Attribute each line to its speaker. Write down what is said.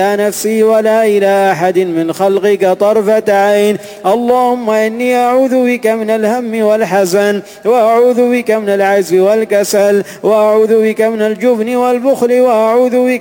Speaker 1: نفسي ولا إلى أحد من خلقك طرفة عين. اللهم إني أعوذ بك من الهم والحزن، وأعوذ بك من العجز والكسل، وأعوذ بك من الجبن والبخل، وأعوذ بك